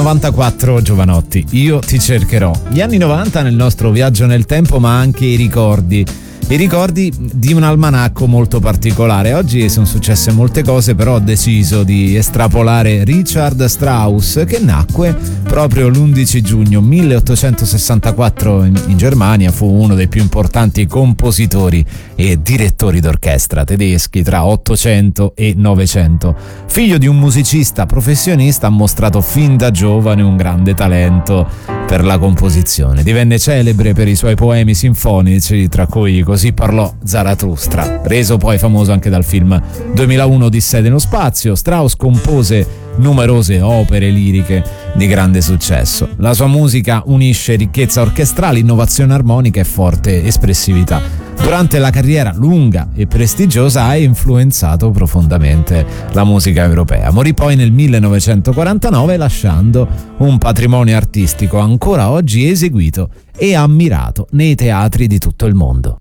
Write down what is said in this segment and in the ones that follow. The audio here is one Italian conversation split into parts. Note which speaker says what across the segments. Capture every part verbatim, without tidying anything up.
Speaker 1: novantaquattro Giovanotti, io ti cercherò. Gli anni novanta nel nostro viaggio nel tempo, ma anche i ricordi. I ricordi di un almanacco molto particolare. Oggi sono successe molte cose, però ho deciso di estrapolare Richard Strauss, che nacque proprio l'undici giugno milleottocentosessantaquattro in, in Germania. Fu uno dei più importanti compositori e direttori d'orchestra tedeschi tra ottocento e novecento. Figlio di un musicista professionista, ha mostrato fin da giovane un grande talento per la composizione. Divenne celebre per i suoi poemi sinfonici, tra cui Così parlò Zarathustra, reso poi famoso anche dal film duemilauno Odissea nello spazio. Strauss compose numerose opere liriche di grande successo. La sua musica unisce ricchezza orchestrale, innovazione armonica e forte espressività. Durante la carriera lunga e prestigiosa ha influenzato profondamente la musica europea. Morì poi nel millenovecentoquarantanove lasciando un patrimonio artistico ancora oggi eseguito e ammirato nei teatri di tutto il mondo.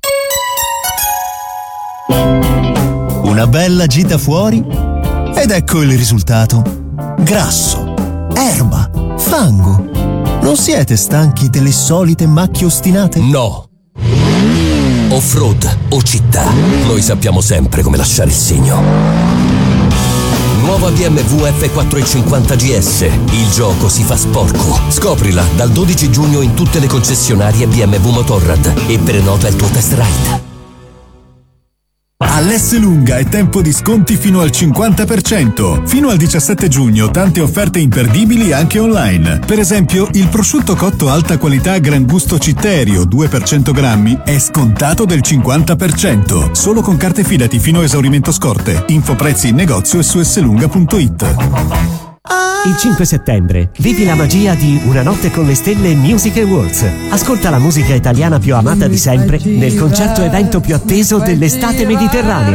Speaker 2: Una bella gita fuori ed ecco il risultato. Grasso, erba, fango. Non siete stanchi delle solite macchie ostinate?
Speaker 3: No. Off-road o città, noi sappiamo sempre come lasciare il segno. Nuova B M W F quattrocentocinquanta G S. Il gioco si fa sporco. Scoprila dal dodici giugno in tutte le concessionarie B M W Motorrad e prenota il tuo test ride.
Speaker 4: All'Esselunga è tempo di sconti fino al cinquanta per cento. Fino al diciassette giugno tante offerte imperdibili anche online. Per esempio, il prosciutto cotto alta qualità Gran Gusto Citterio due per cento grammi è scontato del cinquanta per cento. Solo con carte Fidati fino a esaurimento scorte. Info prezzi in negozio e su esselunga punto it.
Speaker 5: Il cinque settembre vivi la magia di Una notte con le stelle Music Awards. Ascolta la musica italiana più amata di sempre nel concerto evento più atteso dell'estate mediterranea.